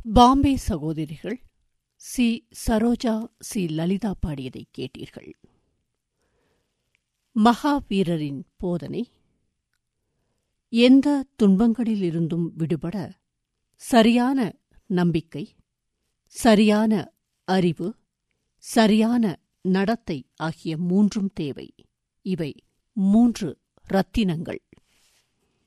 பாம்பே சகோதரிகள் C. Saroja, C. Lalitha பாடியதை கேட்டீர்கள். மகாவீரரின் போதனை: எந்த துன்பங்களிலிருந்தும் விடுபட சரியான நம்பிக்கை, சரியான அறிவு, சரியான நடத்தை ஆகிய மூன்றும் தேவை. இவை 3 ரத்தினங்கள்.